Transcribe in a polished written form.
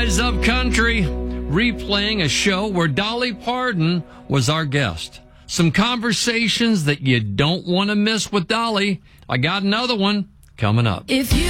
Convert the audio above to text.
Rise Up Country, replaying a show where Dolly Parton was our guest. Some conversations that you don't want to miss with Dolly. I got another one coming up. If you